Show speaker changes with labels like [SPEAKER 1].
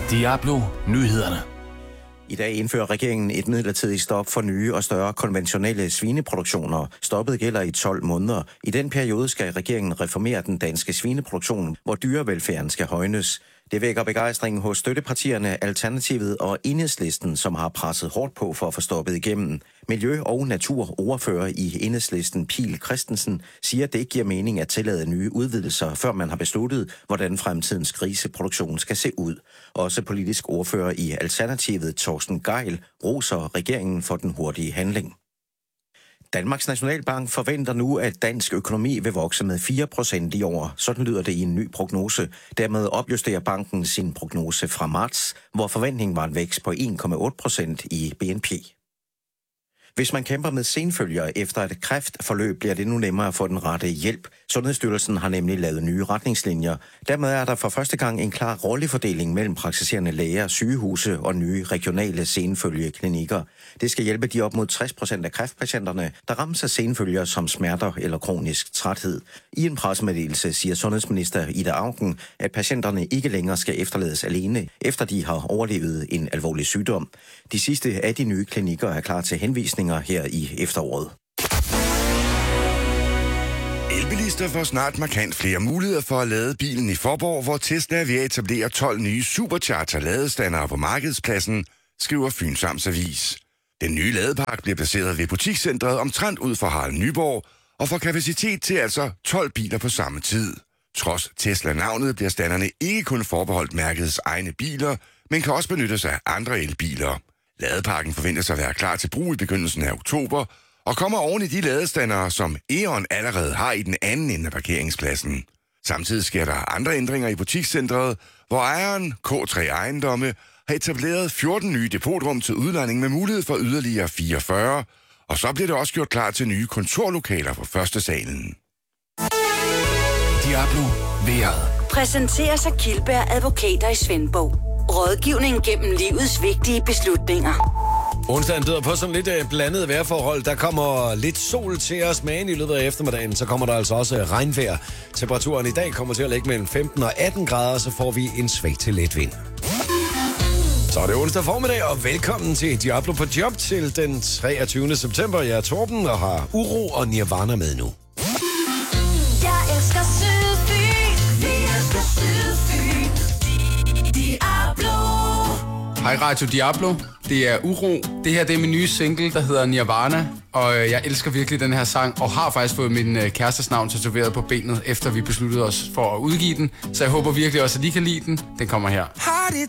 [SPEAKER 1] Diablo Nyhederne.
[SPEAKER 2] I dag indfører regeringen et midlertidigt stop for nye og større konventionelle svineproduktioner. Stoppet gælder i 12 måneder. I den periode skal regeringen reformere den danske svineproduktion, hvor dyrevelfærden skal højnes. Det vækker begejstring hos støttepartierne Alternativet og Enhedslisten, som har presset hårdt på for at få stoppet igennem. Miljø- og naturordfører i Enhedslisten Pihl Christensen siger, at det ikke giver mening at tillade nye udvidelser, før man har besluttet, hvordan fremtidens griseproduktion skal se ud. Også politisk ordfører i Alternativet Torsten Gejl roser regeringen for den hurtige handling. Danmarks Nationalbank forventer nu, at dansk økonomi vil vokse med 4% i år. Sådan lyder det i en ny prognose. Dermed opjusterer banken sin prognose fra marts, hvor forventningen var en vækst på 1,8% i BNP. Hvis man kæmper med senfølger efter et kræftforløb, bliver det nu nemmere at få den rette hjælp. Sundhedsstyrelsen har nemlig lavet nye retningslinjer. Dermed er der for første gang en klar rollefordeling mellem praktiserende læger, sygehuse og nye regionale senfølgeklinikker. Det skal hjælpe de op mod 60% af kræftpatienterne, der rammes af senfølger som smerter eller kronisk træthed. I en pressemeddelelse siger sundhedsminister Ida Auken, at patienterne ikke længere skal efterlades alene, efter de har overlevet en alvorlig sygdom. De sidste af de nye klinikker er klar til henvisninger her i efteråret.
[SPEAKER 3] Elbilister får snart markant flere muligheder for at lade bilen i Faaborg, hvor Tesla er ved at etablere 12 nye supercharger-ladestandere på markedspladsen, skriver Fyns Amts Avis. Den nye ladepark bliver placeret ved butikscentret omtrent ud for Harald Nyborg og får kapacitet til altså 12 biler på samme tid. Trods Tesla-navnet bliver standerne ikke kun forbeholdt mærkets egne biler, men kan også benyttes af andre elbiler. Ladeparken forventes at være klar til brug i begyndelsen af oktober, og kommer oven i de ladestandere, som E.ON allerede har i den anden ende af parkeringspladsen. Samtidig sker der andre ændringer i butikscentret, hvor ejeren, K3 Ejendomme, har etableret 14 nye depotrum til udlejning med mulighed for yderligere 44, og så bliver det også gjort klar til nye kontorlokaler på første salen.
[SPEAKER 1] Diablo vejret.
[SPEAKER 4] Præsenteres af Kildberg Advokater i Svendborg. Rådgivning gennem livets vigtige beslutninger.
[SPEAKER 5] Onsdagen byder på sådan lidt blandet vejrforhold. Der kommer lidt sol til os, men i løbet af eftermiddagen, så kommer der altså også regnvejr. Temperaturen i dag kommer til at ligge mellem 15 og 18 grader, så får vi en svag til let vind. Så er det onsdag formiddag, og velkommen til Diablo på job til den 23. september. Jeg er Torben og har Uro og Nirvana med nu.
[SPEAKER 6] Jeg elsker Sydfyn. Vi elsker Sydfyn. Diablo.
[SPEAKER 7] Hej Radio Diablo, det er Uro. Det her det er min nye single, der hedder Nirvana, og jeg elsker virkelig den her sang, og har faktisk fået min kærestes navn tatoveret på benet, efter vi besluttede os for at udgive den. Så jeg håber virkelig også, at I kan lide den. Den kommer her.